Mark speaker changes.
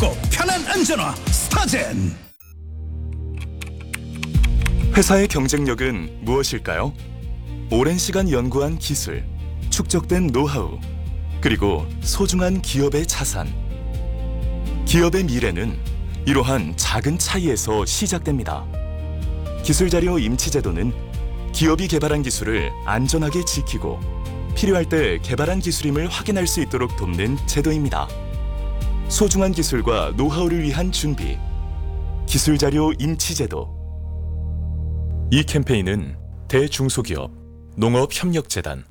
Speaker 1: 쉽고 편한 안전화 스타젠.
Speaker 2: 회사의 경쟁력은 무엇일까요? 오랜 시간 연구한 기술, 축적된 노하우, 그리고 소중한 기업의 자산. 기업의 미래는 이러한 작은 차이에서 시작됩니다. 기술자료 임치제도는 기업이 개발한 기술을 안전하게 지키고 필요할 때 개발한 기술임을 확인할 수 있도록 돕는 제도입니다. 소중한 기술과 노하우를 위한 준비, 기술자료 임치제도. 이 캠페인은 대중소기업 농업협력재단